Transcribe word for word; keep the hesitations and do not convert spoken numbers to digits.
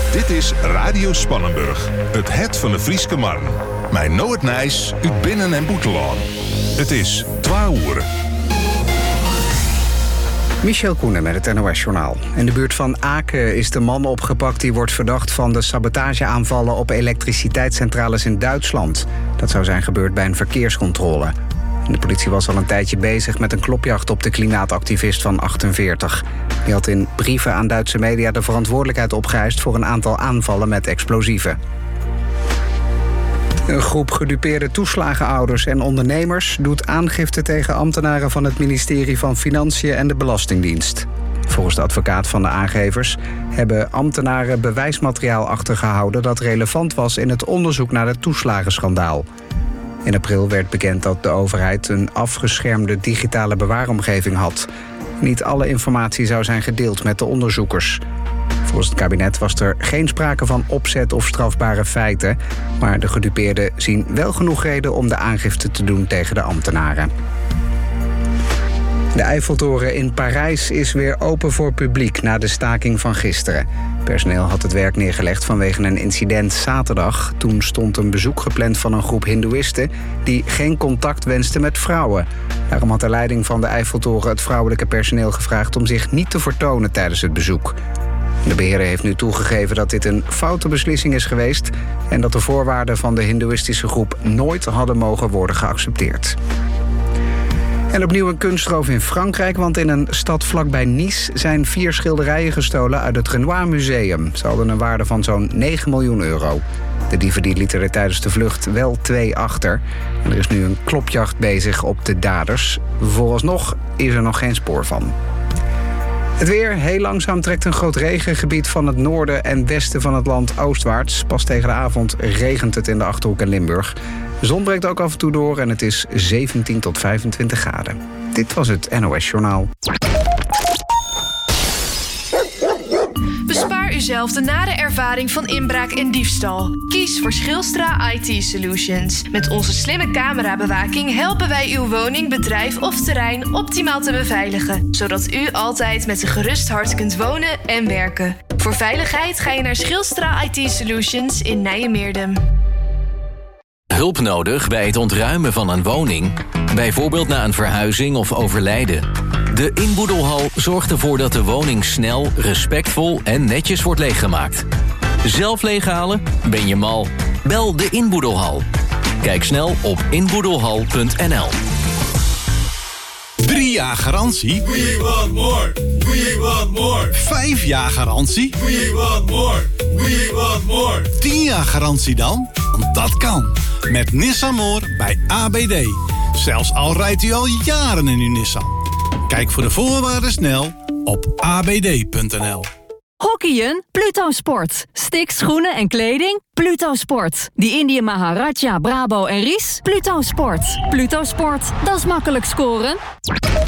Dit is Radio Spannenburg, het het van de Frieske Marn. Mijn Noord Nijs, uit Binnen- en Boetelaan. Het is twaalf uur. Michel Koenen met het N O S-journaal. In de buurt van Aken is de man opgepakt die wordt verdacht van de sabotageaanvallen op elektriciteitscentrales in Duitsland. Dat zou zijn gebeurd bij een verkeerscontrole. De politie was al een tijdje bezig met een klopjacht op de klimaatactivist van achtenveertig. Die had in brieven aan Duitse media de verantwoordelijkheid opgeëist voor een aantal aanvallen met explosieven. Een groep gedupeerde toeslagenouders en ondernemers doet aangifte tegen ambtenaren van het ministerie van Financiën en de Belastingdienst. Volgens de advocaat van de aangevers hebben ambtenaren bewijsmateriaal achtergehouden dat relevant was in het onderzoek naar het toeslagenschandaal. In april werd bekend dat de overheid een afgeschermde digitale bewaaromgeving had. Niet alle informatie zou zijn gedeeld met de onderzoekers. Volgens het kabinet was er geen sprake van opzet of strafbare feiten, maar de gedupeerden zien wel genoeg reden om de aangifte te doen tegen de ambtenaren. De Eiffeltoren in Parijs is weer open voor publiek na de staking van gisteren. Personeel had het werk neergelegd vanwege een incident zaterdag. Toen stond een bezoek gepland van een groep hindoeïsten die geen contact wenste met vrouwen. Daarom had de leiding van de Eiffeltoren het vrouwelijke personeel gevraagd om zich niet te vertonen tijdens het bezoek. De beheerder heeft nu toegegeven dat dit een foute beslissing is geweest en dat de voorwaarden van de hindoeïstische groep nooit hadden mogen worden geaccepteerd. En opnieuw een kunstroof in Frankrijk, want in een stad vlakbij Nice zijn vier schilderijen gestolen uit het Renoir Museum. Ze hadden een waarde van zo'n negen miljoen euro. De dieven die lieten er tijdens de vlucht wel twee achter. En er is nu een klopjacht bezig op de daders. Vooralsnog is er nog geen spoor van. Het weer. Heel langzaam trekt een groot regengebied van het noorden en westen van het land oostwaarts. Pas tegen de avond regent het in de Achterhoek en Limburg. De zon breekt ook af en toe door en het is zeventien tot vijfentwintig graden. Dit was het N O S-journaal. Bespaar uzelf de nare ervaring van inbraak en diefstal. Kies voor Schilstra I T Solutions. Met onze slimme camerabewaking helpen wij uw woning, bedrijf of terrein optimaal te beveiligen, zodat u altijd met een gerust hart kunt wonen en werken. Voor veiligheid ga je naar Schilstra I T Solutions in Nijmeerdem. Hulp nodig bij het ontruimen van een woning? Bijvoorbeeld na een verhuizing of overlijden. De inboedelhal zorgt ervoor dat de woning snel, respectvol en netjes wordt leeggemaakt. Zelf leeghalen? Ben je mal? Bel de inboedelhal. Kijk snel op inboedelhal punt n l. Drie jaar garantie. We want more. We want more. Vijf jaar garantie. We want more. We want more. Tien jaar garantie dan? Want dat kan. Met Nissan More bij A B D. Zelfs al rijdt u al jaren in uw Nissan. Kijk voor de voorwaarden snel op a b d punt n l. Hockeyen? Pluto Sport. Sticks, schoenen en kleding? Pluto Sport. Die Indië Maharaja, Brabo en Ries? Pluto Sport. Pluto Sport. Dat is makkelijk scoren.